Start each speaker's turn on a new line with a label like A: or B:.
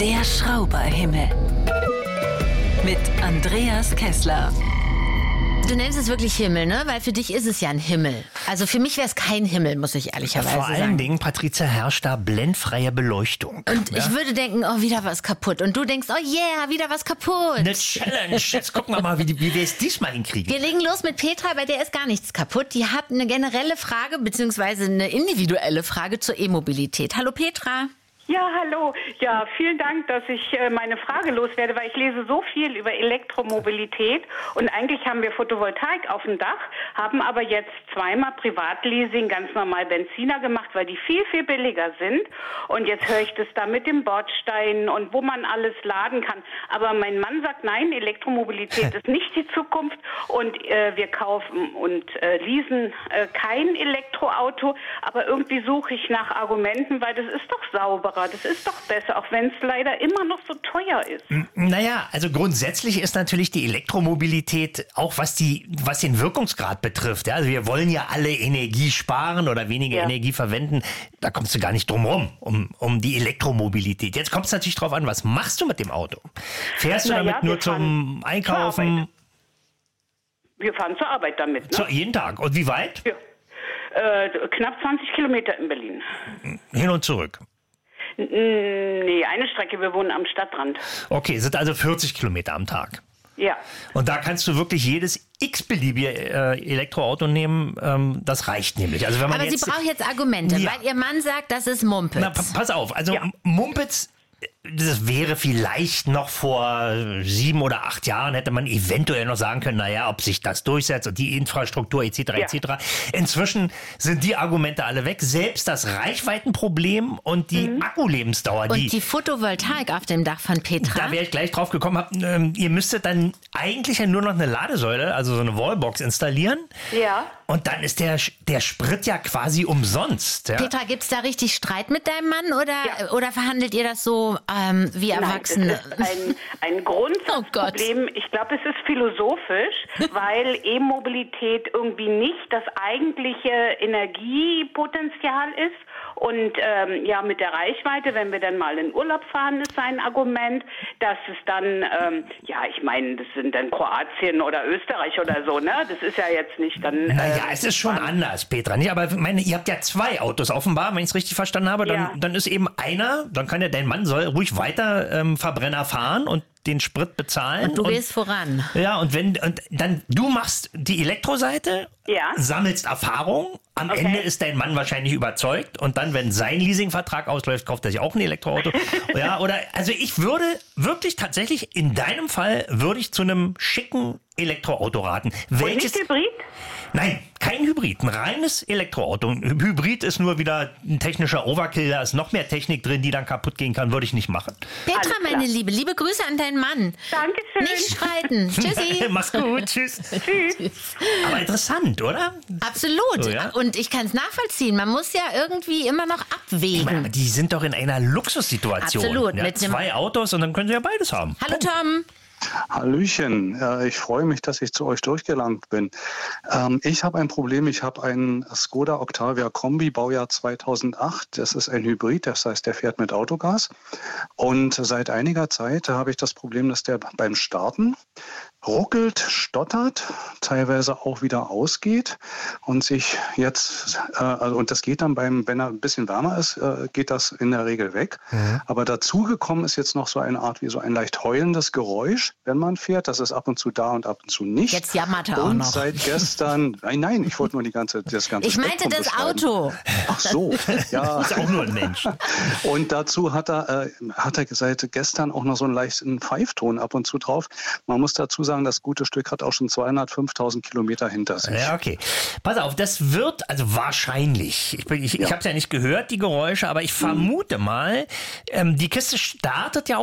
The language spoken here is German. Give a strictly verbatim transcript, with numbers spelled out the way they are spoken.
A: Der Schrauberhimmel. Mit Andreas Kessler.
B: Du nennst es wirklich Himmel, ne? Weil für dich ist es ja ein Himmel. Also für mich wäre es kein Himmel, muss ich ehrlicherweise sagen.
C: Vor allen Dingen, Patrizia, herrscht da blendfreie Beleuchtung.
B: Und ja? Ich würde denken, oh, wieder was kaputt. Und du denkst, oh yeah, wieder was kaputt.
C: Eine Challenge. Jetzt gucken wir mal, wie, wie wir es diesmal hinkriegen.
B: Wir legen los mit Petra, bei der ist gar nichts kaputt. Die hat eine generelle Frage, beziehungsweise eine individuelle Frage zur E-Mobilität. Hallo Petra.
D: Ja, hallo. Ja, vielen Dank, dass ich äh, meine Frage loswerde, weil ich lese so viel über Elektromobilität und eigentlich haben wir Photovoltaik auf dem Dach, haben aber jetzt zweimal Privatleasing ganz normal Benziner gemacht, weil die viel, viel billiger sind und jetzt höre ich das da mit dem Bordstein und wo man alles laden kann. Aber mein Mann sagt, nein, Elektromobilität ist nicht die Zukunft und äh, wir kaufen und äh, leasen äh, kein Elektroauto, aber irgendwie suche ich nach Argumenten, weil das ist doch sauberer. Das ist doch besser, auch wenn es leider immer noch so teuer ist.
C: Naja, also grundsätzlich ist natürlich die Elektromobilität, auch was die, was den Wirkungsgrad betrifft. Ja, also wir wollen ja alle Energie sparen oder weniger ja. Energie verwenden. Da kommst du gar nicht drum rum, um, um die Elektromobilität. Jetzt kommt es natürlich drauf an, was machst du mit dem Auto? Fährst du
D: Na
C: damit
D: ja,
C: nur zum Einkaufen?
D: Wir fahren zur Arbeit damit. Ne?
C: Zu, jeden Tag. Und wie weit?
D: Ja. Äh, knapp zwanzig Kilometer in Berlin.
C: Hin und zurück.
D: Nee, eine Strecke, wir wohnen am Stadtrand.
C: Okay, sind also vierzig Kilometer am Tag.
D: Ja.
C: Und da kannst du wirklich jedes x-beliebige äh, Elektroauto nehmen, ähm, das reicht nämlich. Also wenn man
B: Aber
C: jetzt,
B: sie braucht jetzt Argumente,
C: ja.
B: weil ihr Mann sagt, das ist Mumpitz.
C: Na, pass auf, also ja. Mumpitz, das wäre vielleicht noch vor sieben oder acht Jahren, hätte man eventuell noch sagen können, naja, ob sich das durchsetzt und die Infrastruktur et cetera ja. et cetera. Inzwischen sind die Argumente alle weg. Selbst das Reichweitenproblem und die mhm. Akkulebensdauer.
B: Und
C: die,
B: die Photovoltaik auf dem Dach von Petra.
C: Da wäre ich gleich drauf gekommen. Hab, ähm, ihr müsstet dann eigentlich ja nur noch eine Ladesäule, also so eine Wallbox installieren.
D: Ja.
C: Und dann ist der, der Sprit ja quasi umsonst. Ja?
B: Petra, gibt es da richtig Streit mit deinem Mann oder,
D: ja.
B: oder verhandelt ihr das so ähm, wie Erwachsene?
D: Nein, das ist ein, ein Grundsatzproblem. Oh ich glaube, es ist philosophisch, weil E-Mobilität irgendwie nicht das eigentliche Energiepotenzial ist. Und ähm, ja, mit der Reichweite, wenn wir dann mal in Urlaub fahren, ist ein Argument, dass es dann, ähm, ja, ich meine, das sind dann Kroatien oder Österreich oder so, ne? Das ist ja jetzt nicht dann... Äh,
C: naja, es ist schon anders, Petra. Nee, aber meine, ihr habt ja zwei Autos offenbar, wenn ich es richtig verstanden habe. Dann,
D: ja.
C: dann ist eben einer, dann kann ja dein Mann soll ruhig weiter ähm, Verbrenner fahren und den Sprit bezahlen.
B: Und du und, gehst voran.
C: Ja, und wenn und dann du machst die Elektroseite,
D: ja.
C: sammelst Erfahrung, am okay. Ende ist dein Mann wahrscheinlich überzeugt und dann, wenn sein Leasingvertrag ausläuft, kauft er sich auch ein Elektroauto. ja, oder also ich würde wirklich tatsächlich in deinem Fall würde ich zu einem schicken Elektroauto raten.
D: Welches und nicht Hybrid?
C: Nein, kein Hybrid, ein reines Elektroauto. Ein Hybrid ist nur wieder ein technischer Overkill, da ist noch mehr Technik drin, die dann kaputt gehen kann, würde ich nicht machen.
B: Petra, meine Liebe, liebe Grüße an deinen Mann.
D: Dankeschön.
B: Nicht streiten. Tschüssi.
C: Mach's gut, tschüss.
D: Tschüss.
C: Aber interessant, oder?
B: Absolut.
C: So, ja?
B: Und ich kann es nachvollziehen. Man muss ja irgendwie immer noch abwägen.
C: Ich meine, aber die sind doch in einer Luxussituation.
B: Absolut.
C: Ja,
B: mit
C: zwei Autos und dann können sie ja beides haben.
B: Hallo Tom.
E: Hallöchen, ich freue mich, dass ich zu euch durchgelangt bin. Ich habe ein Problem, ich habe einen Skoda Octavia Kombi, Baujahr zweitausendacht. Das ist ein Hybrid, das heißt, der fährt mit Autogas. Und seit einiger Zeit habe ich das Problem, dass der beim Starten ruckelt, stottert, teilweise auch wieder ausgeht und sich jetzt, äh, also und das geht dann beim, wenn er ein bisschen wärmer ist, äh, geht das in der Regel weg. Mhm. Aber dazugekommen ist jetzt noch so eine Art wie so ein leicht heulendes Geräusch, wenn man fährt. Das ist ab und zu da und ab und zu nicht.
B: Jetzt jammert er auch
E: und
B: noch.
E: Und seit gestern, nein, nein, ich wollte nur die ganze, das ganze
B: Ich meinte
E: Spektrum
B: das Auto.
E: Ach so, ja.
C: Ist auch nur ein Mensch.
E: Und dazu hat er, äh, hat er seit gestern auch noch so einen leichten Pfeifton ab und zu drauf. Man muss dazu sagen, das gute Stück hat auch schon zweihundertfünftausend Kilometer hinter sich.
C: Ja, okay. Pass auf, das wird, also wahrscheinlich, ich, ich,
E: ja.
C: ich habe es ja nicht gehört, die Geräusche, aber ich vermute mal, ähm, die Kiste startet ja